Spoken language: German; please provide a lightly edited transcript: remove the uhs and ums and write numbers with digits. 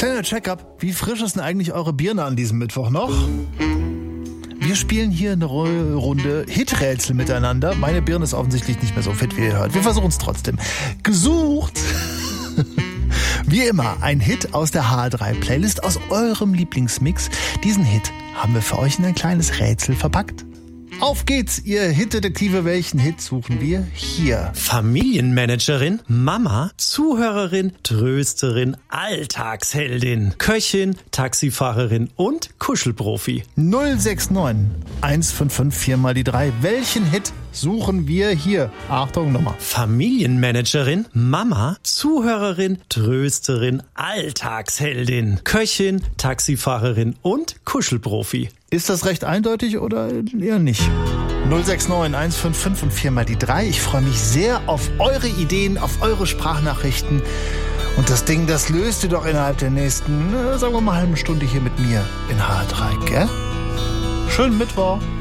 Kleiner Check-up. Wie frisch ist denn eigentlich eure Birne an diesem Mittwoch noch? Wir spielen hier eine Runde Hiträtsel miteinander. Meine Birne ist offensichtlich nicht mehr so fit, wie ihr hört. Wir versuchen es trotzdem. Gesucht! Wie immer, ein Hit aus der HR3-Playlist, aus eurem Lieblingsmix. Diesen Hit haben wir für euch in ein kleines Rätsel verpackt. Auf geht's, ihr Hitdetektive. Welchen Hit suchen wir hier? Familienmanagerin, Mama, Zuhörerin, Trösterin, Alltagsheldin, Köchin, Taxifahrerin und Kuschelprofi. 069 155 4 mal die 3. Welchen Hit suchen wir hier? Achtung, Nummer. Familienmanagerin, Mama, Zuhörerin, Trösterin, Alltagsheldin, Köchin, Taxifahrerin und Kuschelprofi. Ist das recht eindeutig oder eher nicht? 069 155 und 4 mal die 3. Ich freue mich sehr auf eure Ideen, auf eure Sprachnachrichten. Und das Ding, das löst ihr doch innerhalb der nächsten, sagen wir mal, halben Stunde hier mit mir in HR3, gell? Schönen Mittwoch.